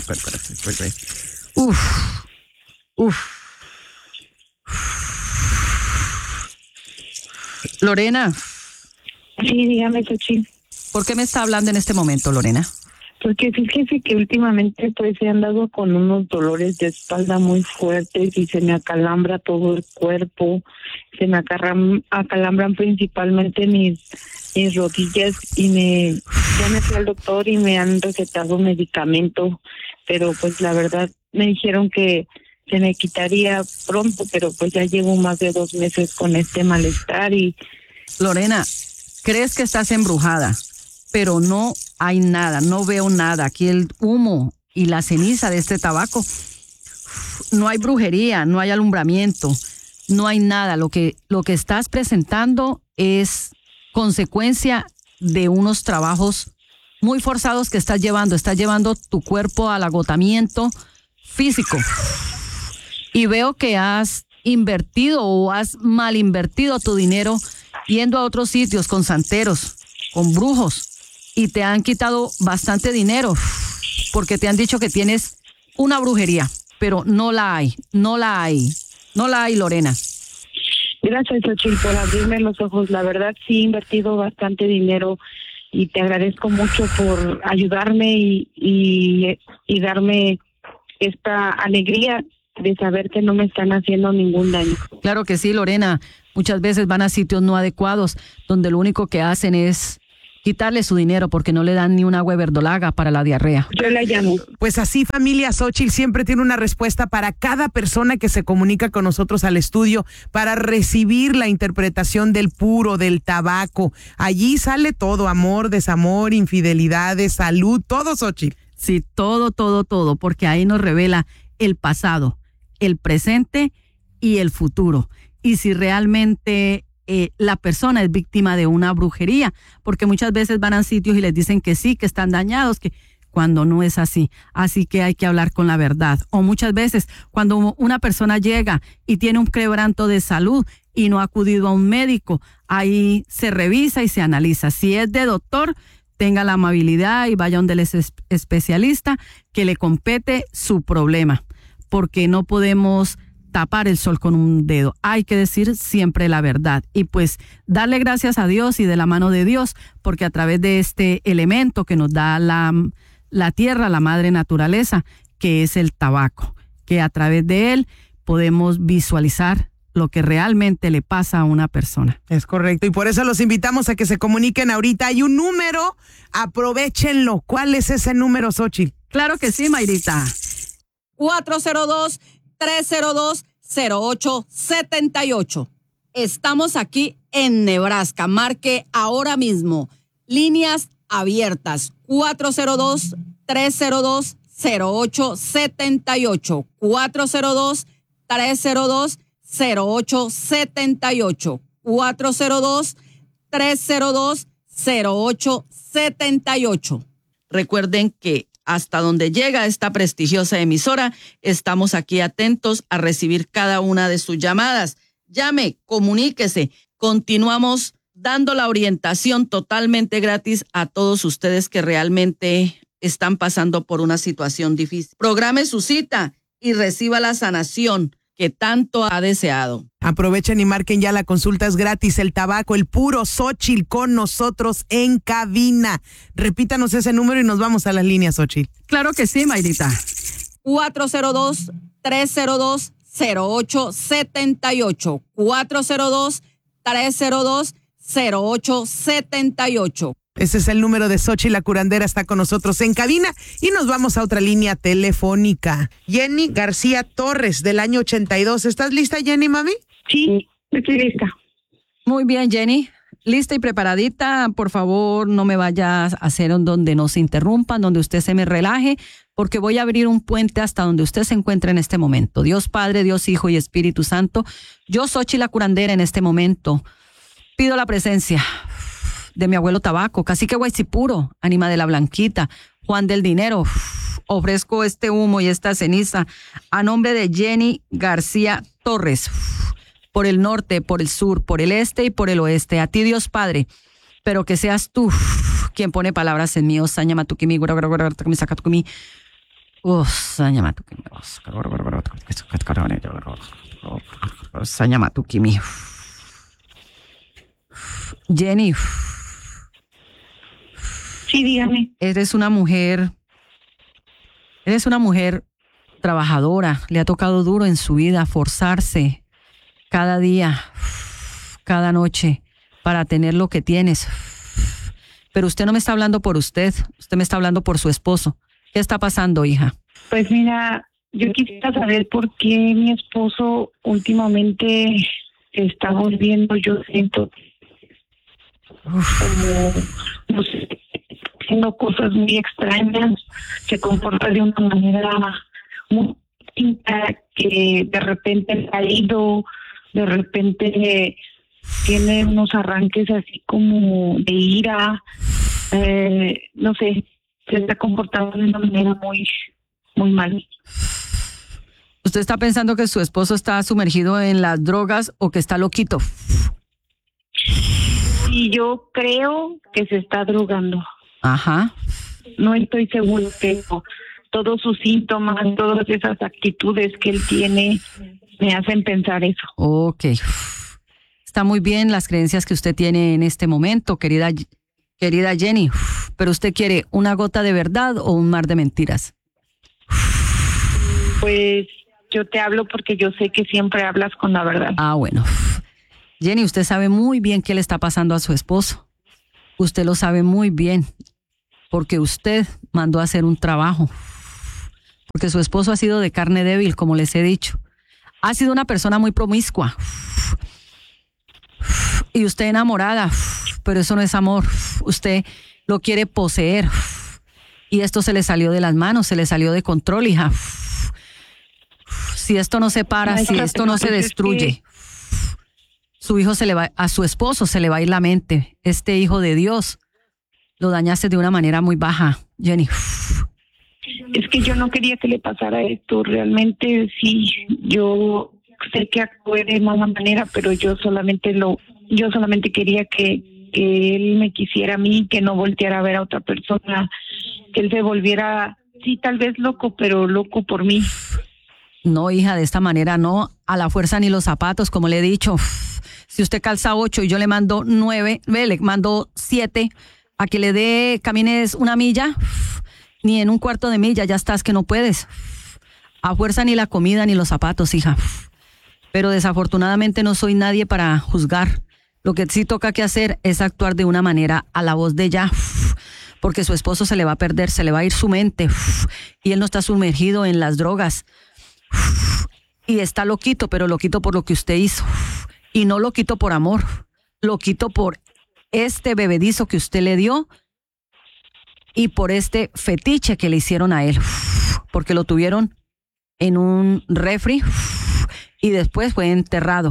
[SPEAKER 6] Lorena.
[SPEAKER 7] Sí, dígame, Xóchitl.
[SPEAKER 6] ¿Por qué me está hablando en este momento, Lorena?
[SPEAKER 7] Porque fíjese que últimamente pues he andado con unos dolores de espalda muy fuertes y se me acalambra todo el cuerpo, se me acalambran principalmente mis rodillas y ya me fui al doctor y me han recetado medicamento, pero pues la verdad me dijeron que se me quitaría pronto, pero pues ya llevo más de 2 meses con este malestar y...
[SPEAKER 6] Lorena, ¿crees que estás embrujada? Pero no hay nada, no veo nada. Aquí el humo y la ceniza de este tabaco. No hay brujería, no hay alumbramiento, no hay nada. Lo que estás presentando es consecuencia de unos trabajos muy forzados que estás llevando. Estás llevando tu cuerpo al agotamiento físico. Y veo que has invertido o has mal invertido tu dinero yendo a otros sitios con santeros, con brujos. Y te han quitado bastante dinero porque te han dicho que tienes una brujería, pero no la hay, Lorena.
[SPEAKER 7] Gracias, Xóchitl, por abrirme los ojos. La verdad sí he invertido bastante dinero y te agradezco mucho por ayudarme y darme esta alegría de saber que no me están haciendo ningún daño.
[SPEAKER 6] Claro que sí, Lorena. Muchas veces van a sitios no adecuados donde lo único que hacen es quitarle su dinero porque no le dan ni un agua de verdolaga para la diarrea.
[SPEAKER 7] Yo la llamo.
[SPEAKER 5] Pues así, familia, Xóchitl siempre tiene una respuesta para cada persona que se comunica con nosotros al estudio para recibir la interpretación del puro, del tabaco. Allí sale todo, amor, desamor, infidelidades, salud, todo, Xóchitl.
[SPEAKER 6] Sí, todo, porque ahí nos revela el pasado, el presente y el futuro. Y si realmente la persona es víctima de una brujería, porque muchas veces van a sitios y les dicen que sí, que están dañados, que cuando no es así. Así que hay que hablar con la verdad. O muchas veces cuando una persona llega y tiene un quebranto de salud y no ha acudido a un médico, ahí se revisa y se analiza. Si es de doctor, tenga la amabilidad y vaya donde el especialista que le compete su problema. porque no podemos tapar el sol con un dedo. Hay que decir siempre la verdad. Y pues darle gracias a Dios y de la mano de Dios, porque a través de este elemento que nos da la tierra, la madre naturaleza, que es el tabaco, que a través de él podemos visualizar lo que realmente le pasa a una persona.
[SPEAKER 5] Es correcto, y por eso los invitamos a que se comuniquen ahorita. Hay un número, aprovéchenlo. ¿Cuál es ese número, Xochitl?
[SPEAKER 6] Claro que sí, Mayrita.
[SPEAKER 8] 402-302-0878. Estamos aquí en Nebraska. Marque ahora mismo. Líneas abiertas. 402-302-0878. 402-302-0878. 402-302-0878. Recuerden que hasta donde llega esta prestigiosa emisora, estamos aquí atentos a recibir cada una de sus llamadas. Llame, comuníquese. Continuamos dando la orientación totalmente gratis a todos ustedes que realmente están pasando por una situación difícil. Programe su cita y reciba la sanación que tanto ha deseado.
[SPEAKER 5] Aprovechen y marquen ya, la consulta es gratis. El tabaco, el puro Xochitl con nosotros en cabina. Repítanos ese número y nos vamos a las líneas, Xochitl.
[SPEAKER 6] Claro que sí, Mayrita.
[SPEAKER 8] 402-302-0878. 402-302-0878.
[SPEAKER 5] Ese es el número de Xochitl, la curandera, está con nosotros en cabina y nos vamos a otra línea telefónica. Jenny García Torres, del año 82. ¿Estás lista, Jenny, mami?
[SPEAKER 7] Sí, estoy lista.
[SPEAKER 6] Muy bien, Jenny. Lista y preparadita. Por favor, no me vayas a hacer donde nos interrumpan, donde usted se me relaje, porque voy a abrir un puente hasta donde usted se encuentre en este momento. Dios Padre, Dios Hijo y Espíritu Santo, yo, Xochitl, la curandera, en este momento pido la presencia de mi abuelo Tabaco, Cacique Guaycipuro, Ánima de la Blanquita, Juan del Dinero. Ofrezco este humo y esta ceniza a nombre de Jenny García Torres, por el norte, por el sur, por el este y por el oeste. A ti, Dios Padre, pero que seas tú quien pone palabras en mí. Osañamatukimi, Sakatumi. Osañamatukimi. Jenny.
[SPEAKER 7] Sí, dígame.
[SPEAKER 6] Eres una mujer trabajadora, le ha tocado duro en su vida forzarse cada día, cada noche para tener lo que tienes. Pero usted no me está hablando por usted me está hablando por su esposo. ¿Qué está pasando, hija?
[SPEAKER 7] Pues mira, yo quisiera saber por qué mi esposo últimamente está volviendo, yo siento como, no sé, haciendo cosas muy extrañas, se comporta de una manera muy distinta, que de repente ha ido, de repente tiene unos arranques así como de ira, no sé, se está comportando de una manera muy, muy mal.
[SPEAKER 6] ¿Usted está pensando que su esposo está sumergido en las drogas o que está loquito?
[SPEAKER 7] Y yo creo que se está drogando.
[SPEAKER 6] Ajá.
[SPEAKER 7] No estoy seguro, pero todos sus síntomas, todas esas actitudes que él tiene me hacen pensar eso.
[SPEAKER 6] Ok. Está muy bien las creencias que usted tiene en este momento, querida Jenny. Pero usted quiere una gota de verdad o un mar de mentiras.
[SPEAKER 7] Pues yo te hablo porque yo sé que siempre hablas con la verdad.
[SPEAKER 6] Ah, bueno. Jenny, usted sabe muy bien qué le está pasando a su esposo. Usted lo sabe muy bien, porque usted mandó a hacer un trabajo. Porque su esposo ha sido de carne débil, como les he dicho. Ha sido una persona muy promiscua. Y usted enamorada, pero eso no es amor. Usted lo quiere poseer. Y esto se le salió de las manos, se le salió de control, hija. Si esto no se para, si esto no se destruye, su hijo se le va, a su esposo se le va a ir la mente. Este hijo de Dios lo dañaste de una manera muy baja, Jenny.
[SPEAKER 7] Es que yo no quería que le pasara esto. Realmente sí, yo sé que actué de mala manera, pero yo solamente quería que él me quisiera a mí, que no volteara a ver a otra persona, que él se volviera, sí, tal vez loco, pero loco por mí.
[SPEAKER 6] No, hija, de esta manera no, a la fuerza ni los zapatos, como le he dicho. Si usted calza 8 y yo le mando 9, le mando 7, a que le dé, camines una milla, ni en un cuarto de milla, ya estás que no puedes. A fuerza ni la comida ni los zapatos, hija. Pero desafortunadamente no soy nadie para juzgar. Lo que sí toca que hacer es actuar de una manera a la voz de ella, porque su esposo se le va a perder, se le va a ir su mente, y él no está sumergido en las drogas. Y está loquito, pero loquito por lo que usted hizo. Y no loquito por amor, loquito por este bebedizo que usted le dio y por este fetiche que le hicieron a él, porque lo tuvieron en un refri y después fue enterrado.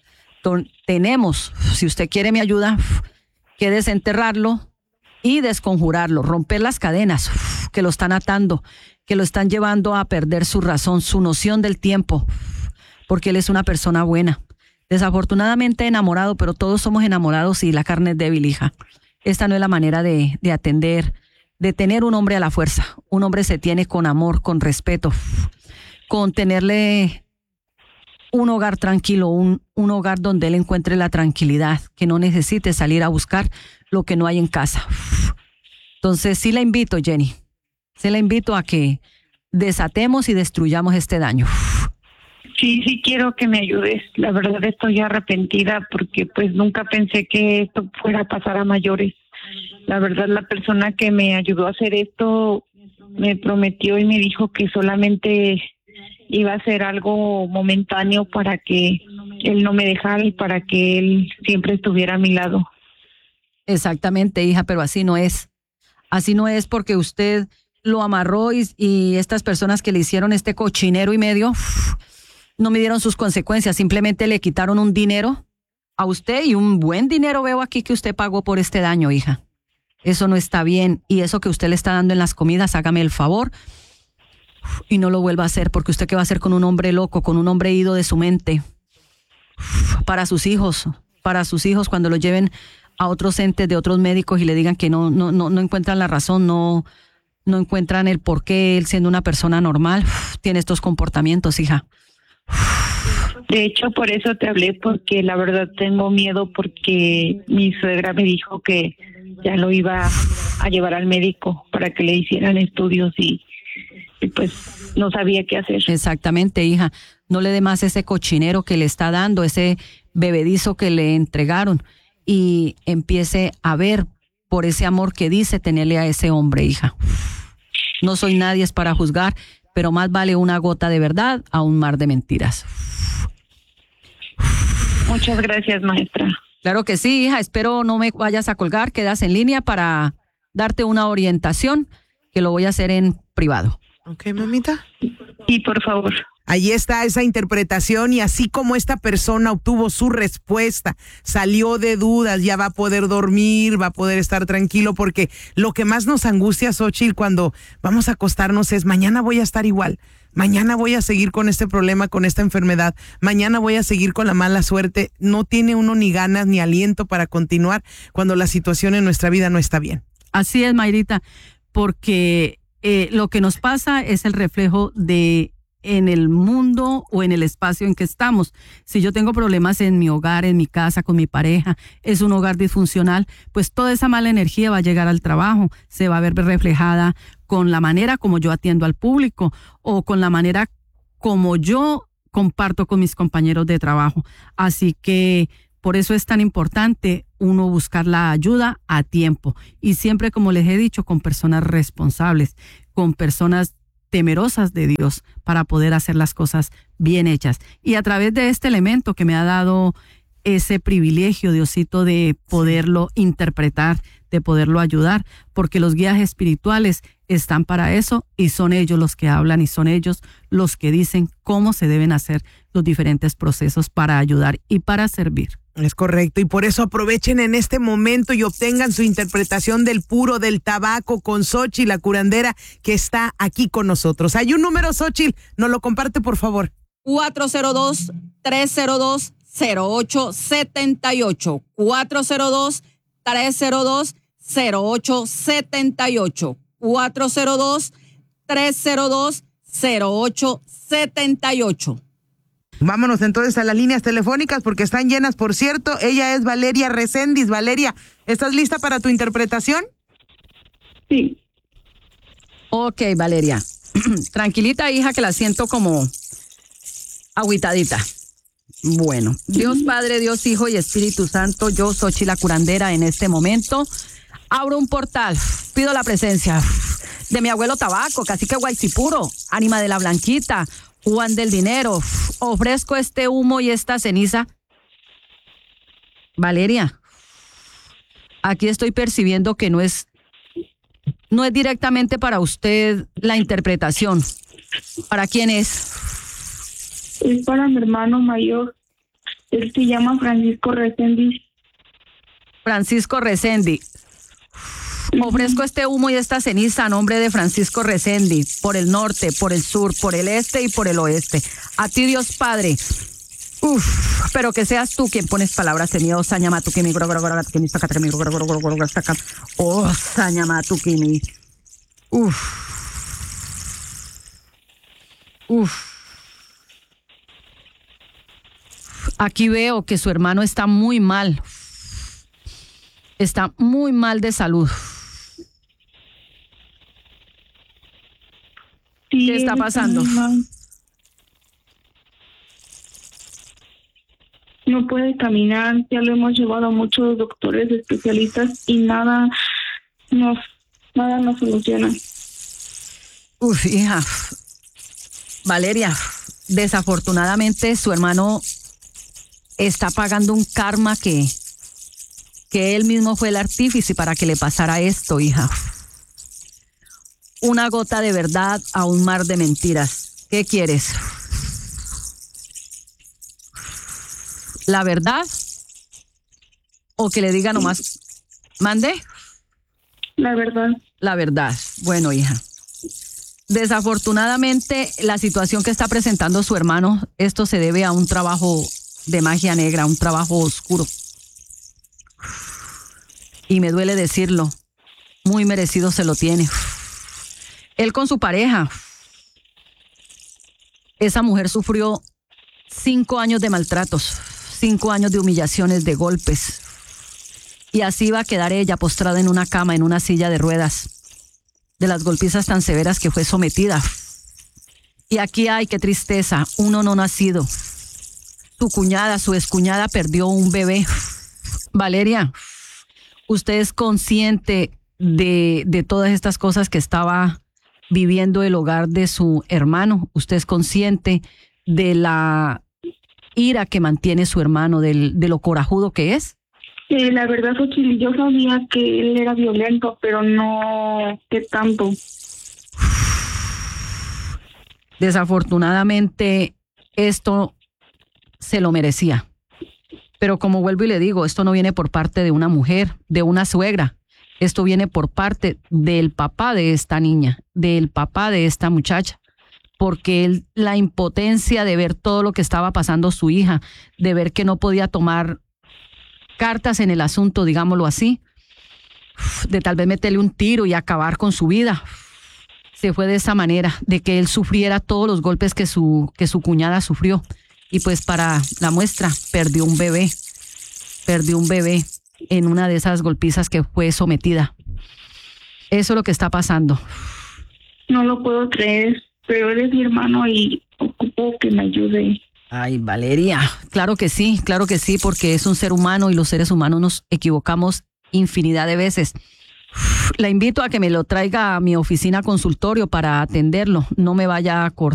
[SPEAKER 6] Tenemos, si usted quiere mi ayuda, que desenterrarlo y desconjurarlo, romper las cadenas que lo están atando, que lo están llevando a perder su razón, su noción del tiempo, porque él es una persona buena. Desafortunadamente enamorado, pero todos somos enamorados y la carne es débil, hija. Esta no es la manera de atender, de tener un hombre a la fuerza. Un hombre se tiene con amor, con respeto, con tenerle un hogar tranquilo, un hogar donde él encuentre la tranquilidad, que no necesite salir a buscar lo que no hay en casa. Entonces sí la invito, Jenny, sí la invito a que desatemos y destruyamos este daño.
[SPEAKER 7] Sí quiero que me ayudes. La verdad estoy arrepentida porque pues nunca pensé que esto fuera a pasar a mayores. La verdad la persona que me ayudó a hacer esto me prometió y me dijo que solamente iba a ser algo momentáneo para que él no me dejara y para que él siempre estuviera a mi lado.
[SPEAKER 6] Exactamente, hija, pero así no es. Así no es porque usted lo amarró y estas personas que le hicieron este cochinero y medio no midieron sus consecuencias, simplemente le quitaron un dinero a usted y un buen dinero veo aquí que usted pagó por este daño, hija. Eso no está bien y eso que usted le está dando en las comidas, hágame el favor y no lo vuelva a hacer, porque usted qué va a hacer con un hombre loco, con un hombre ido de su mente. Para sus hijos cuando lo lleven a otros entes de otros médicos y le digan que no encuentran la razón, no encuentran el por qué él siendo una persona normal tiene estos comportamientos, hija.
[SPEAKER 7] De hecho, por eso te hablé, porque la verdad tengo miedo, porque mi suegra me dijo que ya lo iba a llevar al médico para que le hicieran estudios y pues no sabía qué hacer.
[SPEAKER 6] Exactamente, hija. No le dé más ese cochinero que le está dando, ese bebedizo que le entregaron, y empiece a ver por ese amor que dice tenerle a ese hombre, hija. No soy nadie para juzgar, pero más vale una gota de verdad a un mar de mentiras.
[SPEAKER 7] Muchas gracias, maestra.
[SPEAKER 6] Claro que sí, hija. Espero no me vayas a colgar, quedas en línea para darte una orientación, que lo voy a hacer en privado.
[SPEAKER 5] Ok, mamita.
[SPEAKER 7] Y por favor.
[SPEAKER 5] Ahí está esa interpretación, y así como esta persona obtuvo su respuesta, salió de dudas, ya va a poder dormir, va a poder estar tranquilo, porque lo que más nos angustia, Xochitl, cuando vamos a acostarnos es: mañana voy a estar igual, mañana voy a seguir con este problema, con esta enfermedad, mañana voy a seguir con la mala suerte. No tiene uno ni ganas ni aliento para continuar cuando la situación en nuestra vida no está bien.
[SPEAKER 6] Así es, Mayrita, porque lo que nos pasa es el reflejo de en el mundo o en el espacio en que estamos. Si yo tengo problemas en mi hogar, en mi casa, con mi pareja, es un hogar disfuncional, pues toda esa mala energía va a llegar al trabajo, se va a ver reflejada con la manera como yo atiendo al público o con la manera como yo comparto con mis compañeros de trabajo. Así que por eso es tan importante uno buscar la ayuda a tiempo, y siempre, como les he dicho, con personas responsables, con personas temerosas de Dios, para poder hacer las cosas bien hechas. Y a través de este elemento que me ha dado ese privilegio, Diosito, de poderlo interpretar, de poderlo ayudar, porque los guías espirituales están para eso, y son ellos los que hablan y son ellos los que dicen cómo se deben hacer los diferentes procesos para ayudar y para servir.
[SPEAKER 5] Es correcto, y por eso aprovechen en este momento y obtengan su interpretación del puro del tabaco con Xochitl, la curandera, que está aquí con nosotros. Hay un número, Xochitl, nos lo comparte, por favor.
[SPEAKER 8] 402-302-0878. 402-302-0878. 402-302-0878. 0878.
[SPEAKER 5] Vámonos entonces a las líneas telefónicas porque están llenas, por cierto. Ella es Valeria Recendis. Valeria, ¿estás lista para tu interpretación?
[SPEAKER 7] Sí.
[SPEAKER 8] Ok, Valeria. Tranquilita, hija, que la siento como agüitadita. Bueno, Dios Padre, Dios Hijo y Espíritu Santo, yo, Xochitl la curandera, en este momento abro un portal, pido la presencia de mi abuelo Tabaco, cacique Guaycipuro, ánima de la Blanquita, Juan del Dinero. Ofrezco este humo y esta ceniza. Valeria, aquí estoy percibiendo que no es directamente para usted la interpretación. ¿Para quién es?
[SPEAKER 7] Es para mi hermano mayor. Él se llama Francisco Recendis.
[SPEAKER 8] Francisco Resendi. Ofrezco este humo y esta ceniza a nombre de Francisco Resendi, por el norte, por el sur, por el este y por el oeste. A ti, Dios Padre. Pero que seas tú quien pones palabras en mí. Oh, sañamatu kimi, oh, sañamatu kimi. Aquí veo que su hermano está muy mal. Está muy mal de salud.
[SPEAKER 7] Sí,
[SPEAKER 8] ¿Qué está pasando?
[SPEAKER 7] No puede caminar, ya lo hemos llevado a muchos doctores especialistas y nada nos soluciona.
[SPEAKER 8] Hija. Valeria, desafortunadamente su hermano está pagando un karma que él mismo fue el artífice para que le pasara esto, hija. Una gota de verdad a un mar de mentiras. ¿Qué quieres? ¿La verdad? ¿O que le diga nomás? ¿Mande?
[SPEAKER 7] La verdad.
[SPEAKER 8] La verdad. Bueno, hija. Desafortunadamente, la situación que está presentando su hermano, esto se debe a un trabajo de magia negra, un trabajo oscuro. Y me duele decirlo, muy merecido se lo tiene. Él con su pareja, esa mujer sufrió 5 años de maltratos, 5 años de humillaciones, de golpes. Y así va a quedar ella postrada en una cama, en una silla de ruedas, de las golpizas tan severas que fue sometida. Y aquí hay, qué tristeza, uno no nacido. Su cuñada, su excuñada perdió un bebé. Valeria, ¿usted es consciente de todas estas cosas que estaba viviendo el hogar de su hermano? ¿Usted es consciente de la ira que mantiene su hermano, de lo corajudo que es?
[SPEAKER 7] La verdad, Xochitl, yo sabía que él era violento, pero no que tanto.
[SPEAKER 8] Desafortunadamente, esto se lo merecía. Pero como vuelvo y le digo, esto no viene por parte de una mujer, de una suegra. Esto viene por parte del papá de esta niña, del papá de esta muchacha. Porque la impotencia de ver todo lo que estaba pasando su hija, de ver que no podía tomar cartas en el asunto, digámoslo así, de tal vez meterle un tiro y acabar con su vida. Se fue de esa manera, de que él sufriera todos los golpes que su cuñada sufrió. Y pues para la muestra, perdió un bebé en una de esas golpizas que fue sometida. Eso es lo que está pasando.
[SPEAKER 7] No lo puedo creer, pero él es mi hermano y ocupo que me ayude.
[SPEAKER 8] Ay, Valeria, claro que sí, porque es un ser humano y los seres humanos nos equivocamos infinidad de veces. La invito a que me lo traiga a mi oficina consultorio para atenderlo. No me vaya a cortar.